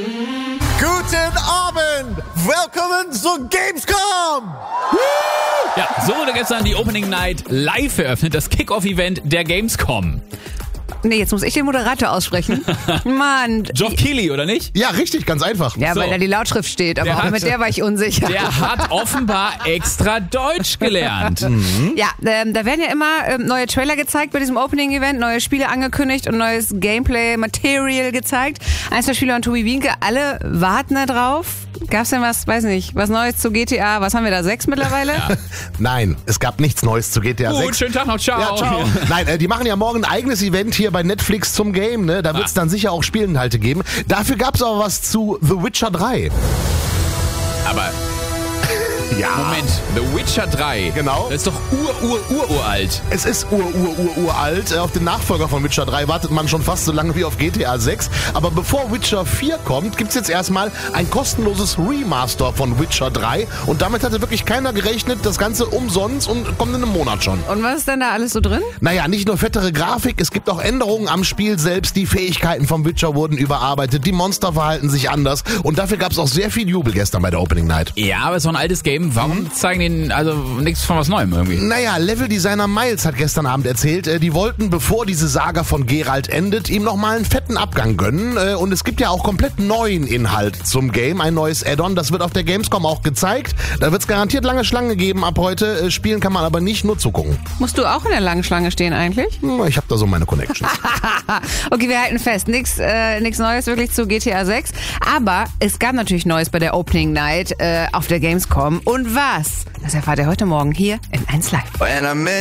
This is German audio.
Guten Abend! Willkommen zu Gamescom! Ja, so wurde gestern die Opening Night live eröffnet, das Kick-Off-Event der Gamescom. Nee, jetzt muss ich den Moderator aussprechen. Mann. Geoff Keighley, oder nicht? Ja, richtig, ganz einfach. Ja, So. weil da die Lautschrift steht, aber auch mit der war ich unsicher. Der hat offenbar extra Deutsch gelernt. Ja, da werden ja immer neue Trailer gezeigt bei diesem Opening-Event, neue Spiele angekündigt und neues Gameplay-Material gezeigt. Eins der Spieler und Tobi Wienke, alle warten da drauf. Gab's denn was, weiß nicht, was Neues zu GTA? Was haben wir da, 6 mittlerweile? Ja. Nein, es gab nichts Neues zu GTA Gut, 6. schönen Tag noch, ciao. Ja, ciao. Nein, die machen ja morgen ein eigenes Event hier bei Netflix zum Game, ne? Da wird es dann sicher auch Spielinhalte geben. Dafür gab es aber was zu The Witcher 3. Aber Ja. Moment, The Witcher 3. Genau. Das ist doch uralt. Es ist uralt. Auf den Nachfolger von Witcher 3 wartet man schon fast so lange wie auf GTA 6. Aber bevor Witcher 4 kommt, gibt's jetzt erstmal ein kostenloses Remaster von Witcher 3. Und damit hatte wirklich keiner gerechnet. Das Ganze umsonst und kommt in einem Monat schon. Und was ist denn da alles so drin? Naja, nicht nur fettere Grafik, es gibt auch Änderungen am Spiel selbst. Die Fähigkeiten vom Witcher wurden überarbeitet, die Monster verhalten sich anders. Und dafür gab's auch sehr viel Jubel gestern bei der Opening Night. Ja, aber so ein altes Game, warum zeigen die also nichts von was Neuem irgendwie? Naja, Leveldesigner Miles hat gestern Abend erzählt, die wollten, bevor diese Saga von Geralt endet, ihm nochmal einen fetten Abgang gönnen. Und es gibt ja auch komplett neuen Inhalt zum Game, ein neues Add-on. Das wird auf der Gamescom auch gezeigt. Da wird's garantiert lange Schlange geben ab heute. Spielen kann man aber nicht, nur zugucken. Musst du auch in der langen Schlange stehen eigentlich? Ich habe da so meine Connections. Okay, wir halten fest, nix Neues wirklich zu GTA 6. Aber es gab natürlich Neues bei der Opening Night auf der Gamescom. Und was? Das erfahrt ihr heute Morgen hier in 1 Live.